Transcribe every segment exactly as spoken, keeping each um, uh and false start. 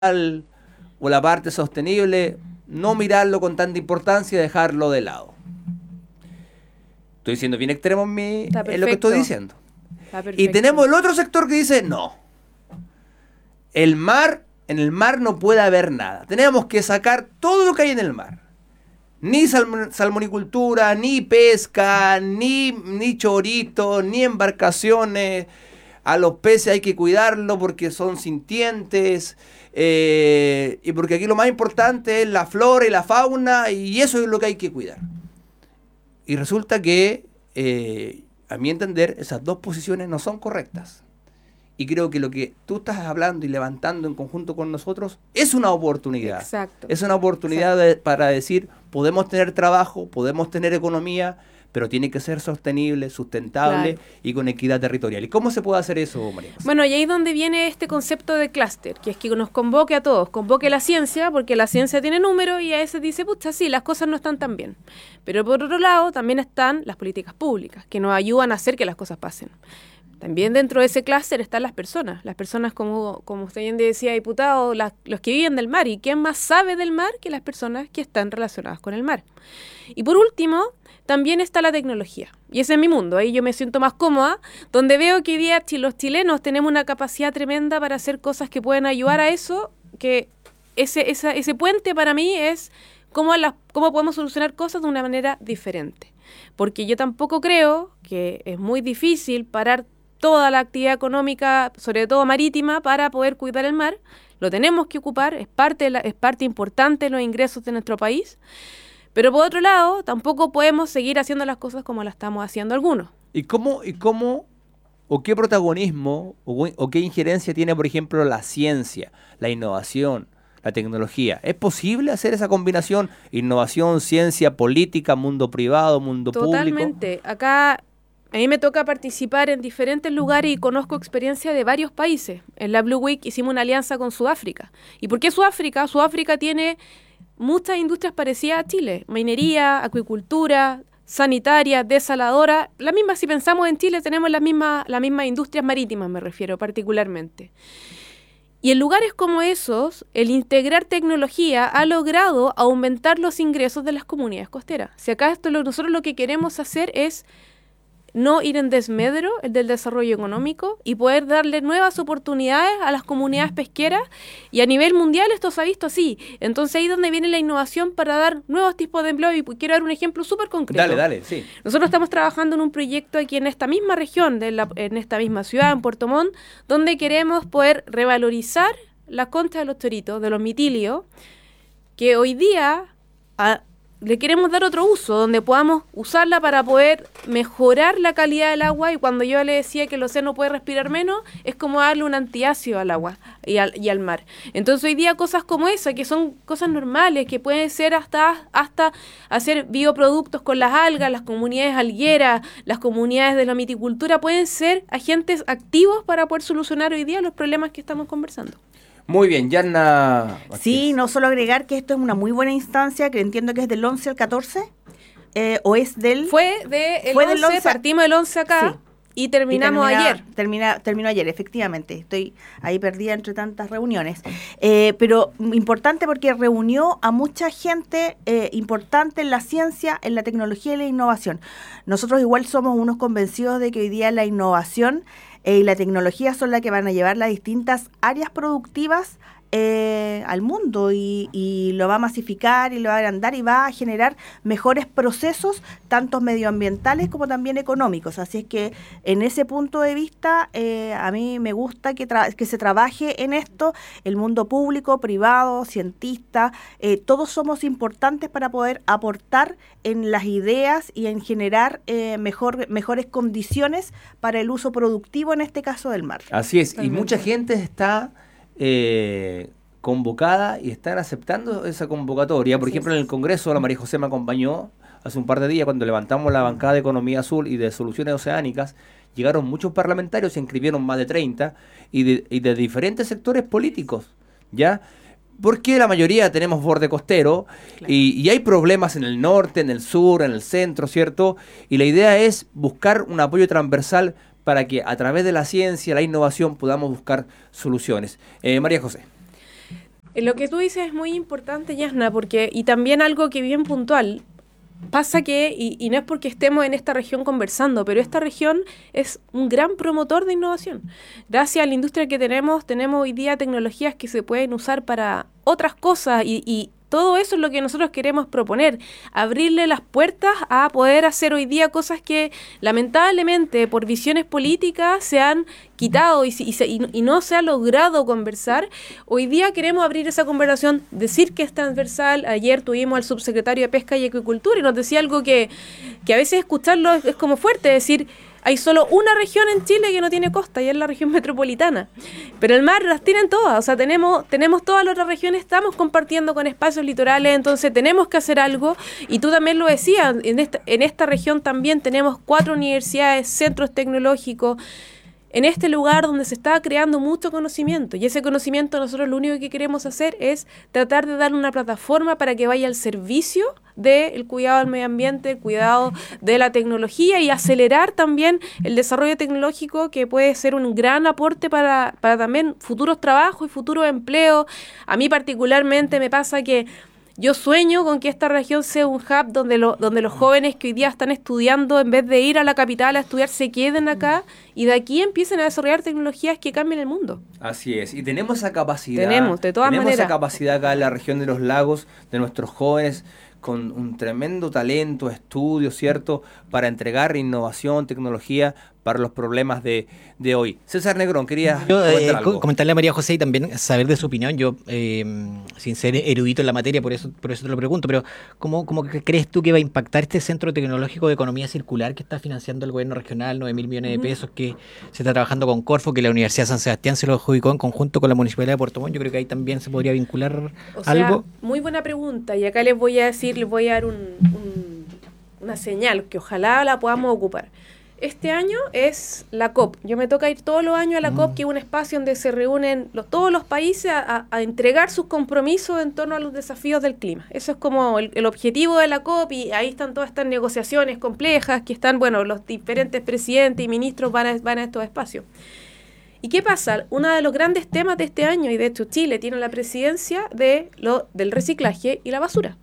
o la parte sostenible, no mirarlo con tanta importancia y dejarlo de lado. Estoy siendo bien extremo en, mi, en lo que estoy diciendo. Y tenemos el otro sector que dice, no, el mar, en el mar no puede haber nada. Tenemos que sacar todo lo que hay en el mar. Ni salm salmonicultura, ni pesca, ni, ni chorito, ni embarcaciones. A los peces hay que cuidarlos porque son sintientes. Eh, y porque aquí lo más importante es la flora y la fauna, y eso es lo que hay que cuidar. Y resulta que, eh, a mi entender, esas dos posiciones no son correctas. Y creo que lo que tú estás hablando y levantando en conjunto con nosotros es una oportunidad. Exacto. Es una oportunidad de, para decir, podemos tener trabajo, podemos tener economía, pero tiene que ser sostenible, sustentable, claro, y con equidad territorial. ¿Y cómo se puede hacer eso, María José? Bueno, y ahí es donde viene este concepto de clúster, que es que nos convoque a todos, convoque la ciencia, porque la ciencia tiene números y a veces dice, pucha, sí, las cosas no están tan bien. Pero por otro lado, también están las políticas públicas, que nos ayudan a hacer que las cosas pasen. También dentro de ese clúster están las personas, las personas como, como usted bien decía, diputado, las, los que viven del mar. ¿Y quién más sabe del mar que las personas que están relacionadas con el mar? Y por último, también está la tecnología. Y ese es mi mundo, ahí yo me siento más cómoda, donde veo que hoy día los chilenos tenemos una capacidad tremenda para hacer cosas que pueden ayudar a eso, que ese, esa, ese puente para mí es cómo, las, cómo podemos solucionar cosas de una manera diferente. Porque yo tampoco creo que es muy difícil parar toda la actividad económica, sobre todo marítima, para poder cuidar el mar. Lo tenemos que ocupar, es parte, de la, es parte importante de los ingresos de nuestro país. Pero por otro lado, tampoco podemos seguir haciendo las cosas como las estamos haciendo algunos. ¿Y cómo, y cómo o qué protagonismo o, o qué injerencia tiene, por ejemplo, la ciencia, la innovación, la tecnología? ¿Es posible hacer esa combinación? Innovación, ciencia, política, mundo privado, mundo público. Totalmente. Acá a mí me toca participar en diferentes lugares y conozco experiencia de varios países. En la Blue Week hicimos una alianza con Sudáfrica. ¿Y por qué Sudáfrica? Sudáfrica tiene muchas industrias parecidas a Chile. Minería, acuicultura, sanitaria, desaladora. La misma, si pensamos en Chile, tenemos las mismas, las mismas industrias marítimas, me refiero particularmente. Y en lugares como esos, el integrar tecnología ha logrado aumentar los ingresos de las comunidades costeras. Si acá esto lo, nosotros lo que queremos hacer es no ir en desmedro del desarrollo económico y poder darle nuevas oportunidades a las comunidades pesqueras, y a nivel mundial esto se ha visto así. Entonces ahí es donde viene la innovación para dar nuevos tipos de empleo, y quiero dar un ejemplo súper concreto. Dale, dale, sí. Nosotros estamos trabajando en un proyecto aquí en esta misma región, de la, en esta misma ciudad, en Puerto Montt, donde queremos poder revalorizar la concha de los choritos, de los mitilios, que hoy día a, le queremos dar otro uso, donde podamos usarla para poder mejorar la calidad del agua. Y cuando yo le decía que el océano puede respirar menos, es como darle un antiácido al agua y al, y al mar. Entonces hoy día cosas como esa, que son cosas normales, que pueden ser hasta, hasta hacer bioproductos con las algas, las comunidades algueras, las comunidades de la miticultura, pueden ser agentes activos para poder solucionar hoy día los problemas que estamos conversando. Muy bien, Yarna. Sí, no solo agregar que esto es una muy buena instancia, que entiendo que es del once al catorce, eh, o es del... Fue, de el fue once, del once, partimos del once acá, sí, y terminamos y termina, ayer. Termina, terminó ayer, efectivamente. Estoy ahí perdida entre tantas reuniones. Eh, pero importante porque reunió a mucha gente eh, importante en la ciencia, en la tecnología y la innovación. Nosotros igual somos unos convencidos de que hoy día la innovación Eh, y la tecnología son las que van a llevar las distintas áreas productivas eh, al mundo, y, y lo va a masificar y lo va a agrandar y va a generar mejores procesos, tanto medioambientales como también económicos. Así es que en ese punto de vista eh, a mí me gusta que, tra- que se trabaje en esto, el mundo público, privado, cientista, eh, todos somos importantes para poder aportar en las ideas y en generar eh, mejor, mejores condiciones para el uso productivo, en este caso del mar. Así es, y mucha gente está eh, convocada y están aceptando esa convocatoria. Por Así ejemplo, es. en el Congreso, la María José me acompañó hace un par de días cuando levantamos la bancada de Economía Azul y de Soluciones Oceánicas. Llegaron muchos parlamentarios, se inscribieron más de treinta, y de, y de diferentes sectores políticos, ¿ya? Porque la mayoría tenemos borde costero, claro, y, y hay problemas en el norte, en el sur, en el centro, ¿cierto? Y la idea es buscar un apoyo transversal para que a través de la ciencia, la innovación, podamos buscar soluciones. Eh, María José. Lo que tú dices es muy importante, Yasna, porque, y también algo que bien puntual, pasa que, y, y no es porque estemos en esta región conversando, pero esta región es un gran promotor de innovación. Gracias a la industria que tenemos, tenemos hoy día tecnologías que se pueden usar para otras cosas y, y todo eso es lo que nosotros queremos proponer, abrirle las puertas a poder hacer hoy día cosas que lamentablemente por visiones políticas se han quitado y, y, se, y, y no se ha logrado conversar. Hoy día queremos abrir esa conversación, decir que es transversal. Ayer tuvimos al subsecretario de Pesca y Acuicultura y nos decía algo que, que a veces escucharlo es, es como fuerte, decir... Hay solo una región en Chile que no tiene costa y es la región metropolitana. Pero el mar las tienen todas, o sea, tenemos, tenemos todas las otras regiones, estamos compartiendo con espacios litorales, entonces tenemos que hacer algo. Y tú también lo decías, en esta, en esta región también tenemos cuatro universidades, centros tecnológicos, en este lugar donde se está creando mucho conocimiento. Y ese conocimiento nosotros lo único que queremos hacer es tratar de dar una plataforma para que vaya al servicio del cuidado del medio ambiente, el cuidado de la tecnología y acelerar también el desarrollo tecnológico que puede ser un gran aporte para, para también futuros trabajos y futuros empleos. A mí particularmente me pasa que yo sueño con que esta región sea un hub donde, lo, donde los jóvenes que hoy día están estudiando, en vez de ir a la capital a estudiar, se queden acá y de aquí empiecen a desarrollar tecnologías que cambien el mundo. Así es, y tenemos esa capacidad. Tenemos, de todas tenemos maneras. esa capacidad acá en la región de los lagos, de nuestros jóvenes, con un tremendo talento, estudio, ¿cierto?, para entregar innovación, tecnología para los problemas de, de hoy. César Negrón, quería Yo, eh, comentarle a María José y también saber de su opinión. Yo, eh, sin ser erudito en la materia, por eso por eso te lo pregunto, pero ¿cómo, cómo crees tú que va a impactar este Centro Tecnológico de Economía Circular que está financiando el gobierno regional, nueve mil millones de pesos, que se está trabajando con Corfo, que la Universidad de San Sebastián se lo adjudicó en conjunto con la Municipalidad de Puerto Montt? Yo creo que ahí también se podría vincular o sea, algo. Muy buena pregunta, y acá les voy a decir, les voy a dar un, un, una señal que ojalá la podamos ocupar. Este año es la COP. Yo me toca ir todos los años a la mm. COP, que es un espacio donde se reúnen los, todos los países a, a, a entregar sus compromisos en torno a los desafíos del clima. Eso es como el, el objetivo de la COP, y ahí están todas estas negociaciones complejas que están, bueno, los diferentes presidentes y ministros van a, van a estos espacios. ¿Y qué pasa? Uno de los grandes temas de este año, y de hecho Chile tiene la presidencia de lo, del reciclaje y la basura.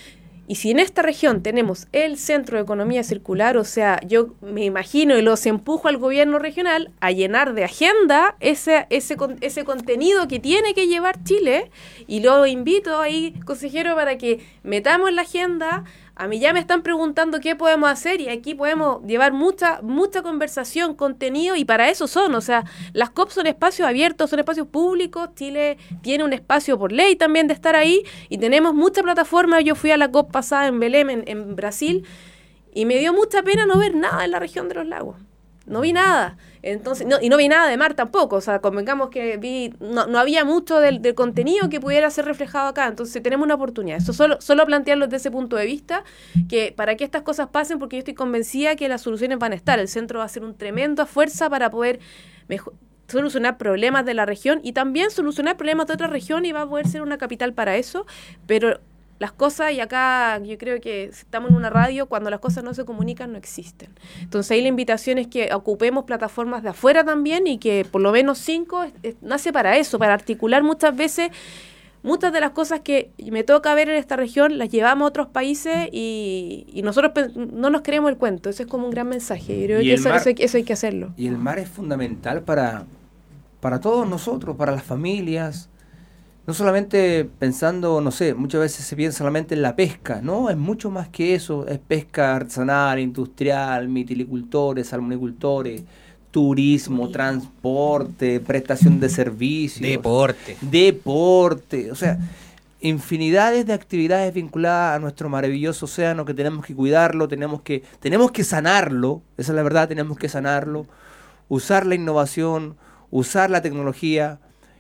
Y si en esta región tenemos el Centro de Economía Circular, o sea, yo me imagino y los empujo al gobierno regional a llenar de agenda ese, ese, ese contenido que tiene que llevar Chile, y lo invito ahí, consejero, para que metamos en la agenda. A mí ya me están preguntando qué podemos hacer, y aquí podemos llevar mucha mucha conversación, contenido, y para eso son, o sea, las COP son espacios abiertos, son espacios públicos. Chile tiene un espacio por ley también de estar ahí, y tenemos mucha plataforma. Yo fui a la COP pasada en Belém, en, en Brasil, y me dio mucha pena no ver nada en la región de los lagos. No vi nada. Entonces, no, y no vi nada de mar tampoco, o sea, convengamos que vi, no, no había mucho del, del contenido que pudiera ser reflejado acá. Entonces tenemos una oportunidad. Eso solo, solo plantearlo desde ese punto de vista, que para que estas cosas pasen, porque yo estoy convencida que las soluciones van a estar. El centro va a hacer un tremendo esfuerzo para poder mejor, solucionar problemas de la región y también solucionar problemas de otra región, y va a poder ser una capital para eso, pero las cosas, y acá yo creo que estamos en una radio, cuando las cosas no se comunican no existen. Entonces ahí la invitación es que ocupemos plataformas de afuera también, y que por lo menos cinco es, es, nace para eso, para articular muchas veces. Muchas de las cosas que me toca ver en esta región las llevamos a otros países, y, y nosotros no nos creemos el cuento. Ese es como un gran mensaje. Yo creo que eso, mar, eso, hay, eso hay que hacerlo. Y el mar es fundamental para, para todos nosotros, para las familias. No solamente pensando, no sé, muchas veces se piensa solamente en la pesca, ¿no? Es mucho más que eso. Es pesca artesanal, industrial, mitilicultores, salmonicultores, turismo, sí, transporte, prestación de servicios. Deporte. Deporte. O sea, infinidades de actividades vinculadas a nuestro maravilloso océano, que tenemos que cuidarlo, tenemos que, tenemos que sanarlo. Esa es la verdad, tenemos que sanarlo. Usar la innovación, usar la tecnología.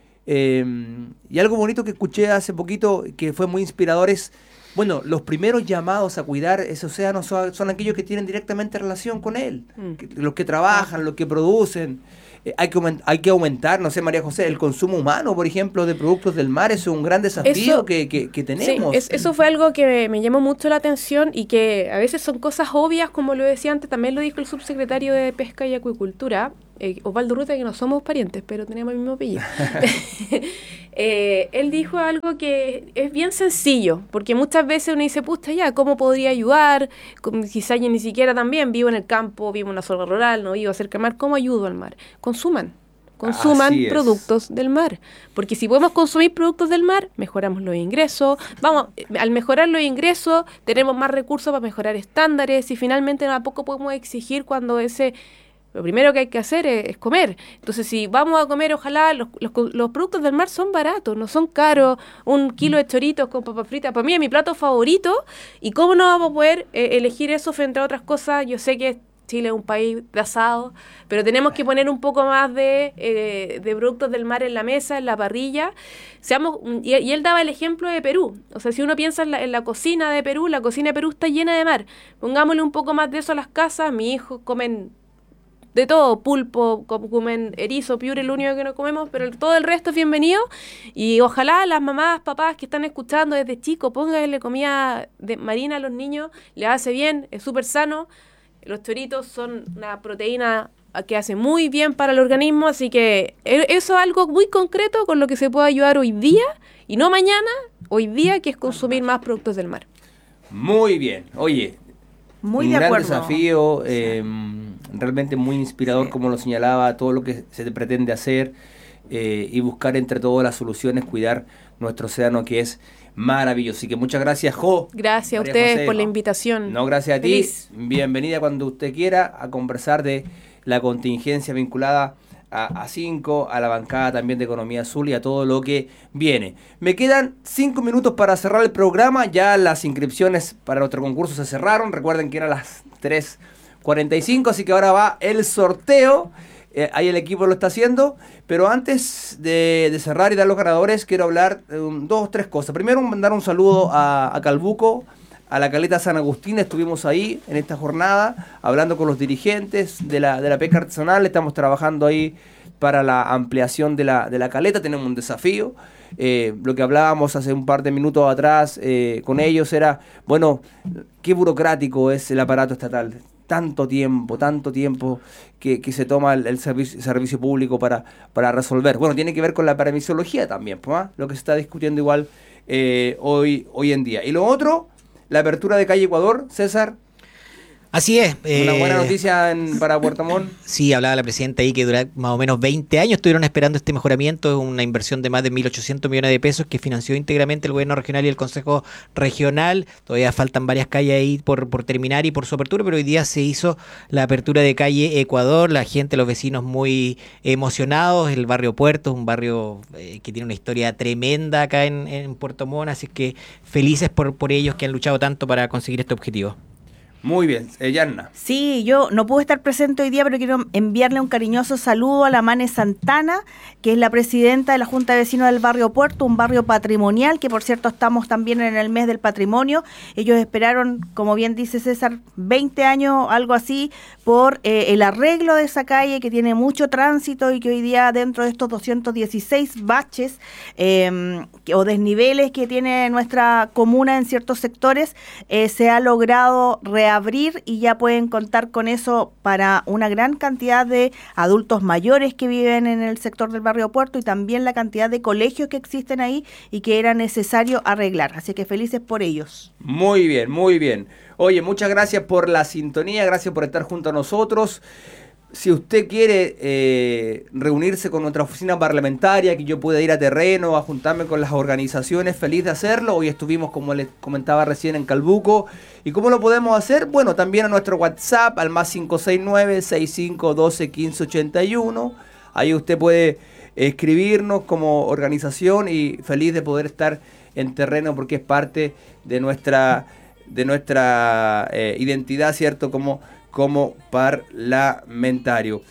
Eh, y algo bonito que escuché hace poquito, que fue muy inspirador, es, bueno, los primeros llamados a cuidar ese océano son, son aquellos que tienen directamente relación con él, mm. que, los que trabajan, los que producen. Eh, hay, que aument, hay que aumentar, no sé, María José, el consumo humano, por ejemplo, de productos del mar. Eso es un gran desafío eso, que, que, que tenemos. Sí, es, eso fue algo que me llamó mucho la atención, y que a veces son cosas obvias, como lo decía antes, también lo dijo el subsecretario de Pesca y Acuicultura. eh, Osvaldo Urrutia, que no somos parientes, pero tenemos el mismo apellido, eh, él dijo algo que es bien sencillo, porque muchas veces uno dice, puta, ya, ¿cómo podría ayudar? Quizás yo ni siquiera también vivo en el campo, vivo en una zona rural, no vivo cerca del mar, ¿cómo ayudo al mar? Consuman. Consuman productos del mar, porque si podemos consumir productos del mar, mejoramos los ingresos, vamos, al mejorar los ingresos tenemos más recursos para mejorar estándares y finalmente tampoco podemos exigir cuando ese, lo primero que hay que hacer es, es comer. Entonces si vamos a comer, ojalá, los, los, los productos del mar son baratos, no son caros, un kilo de choritos con papas fritas, para mí es mi plato favorito, y cómo no vamos a poder eh, elegir eso frente a otras cosas. Yo sé que Chile es un país de asado, pero tenemos que poner un poco más de, eh, de productos del mar en la mesa, en la parrilla. Seamos, y, y él daba el ejemplo de Perú. O sea, si uno piensa en la, en la cocina de Perú, la cocina de Perú está llena de mar. Pongámosle un poco más de eso a las casas. Mis hijos comen de todo, pulpo, comen erizo, piure, el único que no comemos, pero todo el resto es bienvenido. Y ojalá las mamás, papás que están escuchando desde chicos, pónganle comida de marina a los niños, les hace bien, es súper sano. Los choritos son una proteína que hace muy bien para el organismo, así que eso es algo muy concreto con lo que se puede ayudar hoy día, y no mañana, hoy día, que es consumir más productos del mar. Muy bien. Oye, muy un de gran acuerdo. desafío, eh, realmente muy inspirador, sí, como lo señalaba, todo lo que se pretende hacer eh, y buscar entre todas las soluciones, cuidar nuestro océano, que es maravilloso. Así que muchas gracias, Jo. Gracias a María ustedes José, por la invitación. No, gracias a Feliz. ti. Bienvenida cuando usted quiera a conversar de la contingencia vinculada a, a cinco, a la bancada también de Economía Azul y a todo lo que viene. Me quedan cinco minutos para cerrar el programa. Ya las inscripciones para nuestro concurso se cerraron. Recuerden que eran las tres cuarenta y cinco, así que ahora va el sorteo. Eh, ahí el equipo lo está haciendo, pero antes de, de cerrar y dar los ganadores, quiero hablar de um, dos o tres cosas. Primero, mandar un saludo a, a Calbuco, a la Caleta San Agustín. Estuvimos ahí en esta jornada hablando con los dirigentes de la, de la pesca artesanal. Estamos trabajando ahí para la ampliación de la, de la caleta. Tenemos un desafío. Eh, lo que hablábamos hace un par de minutos atrás eh, con ellos era, bueno, qué burocrático es el aparato estatal. Tanto tiempo, tanto tiempo que, que se toma el, el servicio, servicio público para, para resolver. Bueno, tiene que ver con la permisología también, ¿eh? Lo que se está discutiendo igual eh, hoy, hoy en día. Y lo otro, la apertura de Calle Ecuador, César. Así es. Una eh, buena noticia en, para Puerto Montt. Sí, hablaba la presidenta ahí que dura más o menos veinte años estuvieron esperando este mejoramiento. Es una inversión de más de mil ochocientos millones de pesos que financió íntegramente el gobierno regional y el Consejo Regional. Todavía faltan varias calles ahí por, por terminar y por su apertura, pero hoy día se hizo la apertura de Calle Ecuador. La gente, los vecinos muy emocionados. El barrio Puerto es un barrio eh, que tiene una historia tremenda acá en, en Puerto Montt, así que felices por, por ellos que han luchado tanto para conseguir este objetivo. Muy bien, eh, Yanna. Sí, yo no pude estar presente hoy día, pero quiero enviarle un cariñoso saludo a la Mane Santana, que es la presidenta de la Junta de Vecinos del Barrio Puerto, un barrio patrimonial, que por cierto estamos también en el mes del patrimonio. Ellos esperaron, como bien dice César, veinte años, algo así, por eh, el arreglo de esa calle que tiene mucho tránsito y que hoy día dentro de estos doscientos dieciséis baches eh, que, o desniveles que tiene nuestra comuna en ciertos sectores, eh, se ha logrado realizar abrir y ya pueden contar con eso para una gran cantidad de adultos mayores que viven en el sector del barrio Puerto y también la cantidad de colegios que existen ahí y que era necesario arreglar. Así que felices por ellos. Muy bien, muy bien. Oye, muchas gracias por la sintonía, gracias por estar junto a nosotros. Si usted quiere eh, reunirse con nuestra oficina parlamentaria, que yo pueda ir a terreno, a juntarme con las organizaciones, feliz de hacerlo. Hoy estuvimos, como les comentaba recién, en Calbuco. ¿Y cómo lo podemos hacer? Bueno, también a nuestro WhatsApp, al más cinco seis nueve, seis cinco uno dos, uno cinco ocho uno. Ahí usted puede escribirnos como organización y feliz de poder estar en terreno porque es parte de nuestra, de nuestra eh, identidad, ¿cierto? Como como parlamentario.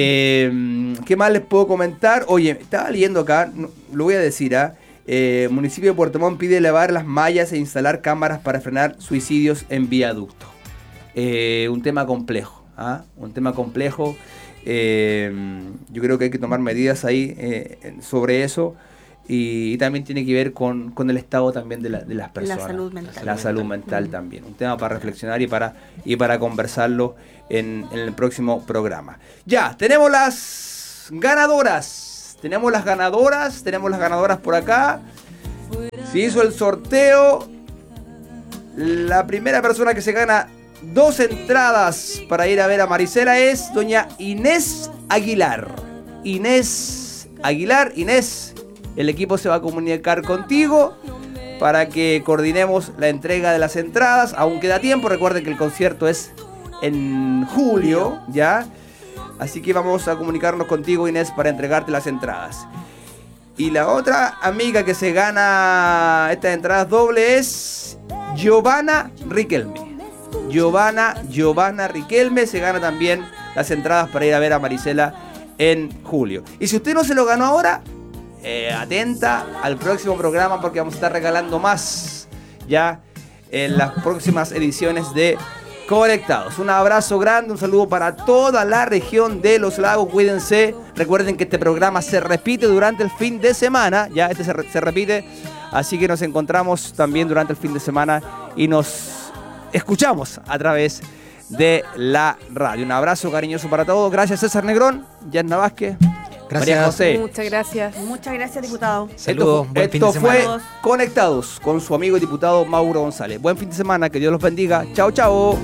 Eh, ¿Qué más les puedo comentar? Oye, estaba leyendo acá, no, lo voy a decir, ¿ah? ¿eh? El municipio de Puerto Montt pide elevar las mallas e instalar cámaras para frenar suicidios en viaducto. Eh, un tema complejo, ¿ah? Un tema complejo. Eh, yo creo que hay que tomar medidas ahí eh, sobre eso. y, y también tiene que ver con, con el estado también de, la, de las personas. La salud mental. La salud mental mm. también. Un tema para reflexionar y para, y para conversarlo en, en el próximo programa. Ya, tenemos las ganadoras. Tenemos las ganadoras. Tenemos las ganadoras por acá. Se hizo el sorteo. La primera persona que se gana dos entradas para ir a ver a Marisela es doña Inés Aguilar. Inés Aguilar. Inés, el equipo se va a comunicar contigo para que coordinemos la entrega de las entradas. Aún queda tiempo, recuerden que el concierto es en julio, ¿ya? Así que vamos a comunicarnos contigo, Inés, para entregarte las entradas. Y la otra amiga que se gana estas entradas doble es Giovanna Riquelme. Giovanna, Giovanna Riquelme se gana también las entradas para ir a ver a Marisela en julio. Y si usted no se lo ganó ahora, eh, atenta al próximo programa porque vamos a estar regalando más ya en las próximas ediciones de Conectados. Un abrazo grande, un saludo para toda la región de Los Lagos. Cuídense. Recuerden que este programa se repite durante el fin de semana. Ya este se, re- se repite. Así que nos encontramos también durante el fin de semana y nos escuchamos a través de la radio. Un abrazo cariñoso para todos. Gracias, César Negrón, Yanna Vázquez, gracias. María José. Muchas gracias. Muchas gracias, diputado. Saludos, esto, buen fin esto de semana. fue Conectados con su amigo y diputado Mauro González. Buen fin de semana, que Dios los bendiga. Chao, chao.